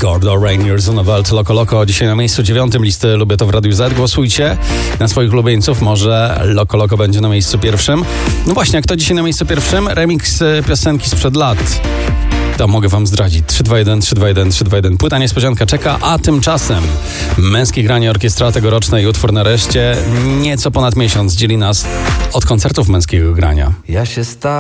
Gordo Rainiers on Welt Loco Loco. Dzisiaj na miejscu 9 listy Lubię to w Radiu Z. Głosujcie na swoich ulubieńców. Może Loco Loco będzie na miejscu pierwszym. No właśnie, a kto dzisiaj na miejscu pierwszym? Remix piosenki sprzed lat. To mogę wam zdradzić. 321, 321, 321. Płyta niespodzianka czeka, a tymczasem Męskie Granie Orkiestra tegoroczne i utwór Nareszcie nieco ponad miesiąc dzieli nas od koncertów Męskiego Grania. Ja się